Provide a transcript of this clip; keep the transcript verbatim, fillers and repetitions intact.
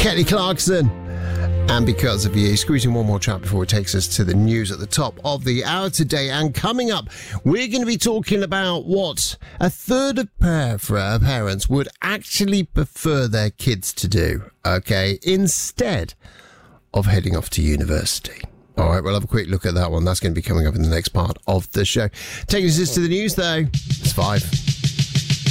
Kelly Clarkson. And Because of You. Squeezing one more track before it takes us to the news at the top of the hour today. And coming up, we're going to be talking about what a third of parents would actually prefer their kids to do, okay, instead of heading off to university. All right, we'll have a quick look at that one. That's going to be coming up in the next part of the show. Taking us to the news, though. It's five.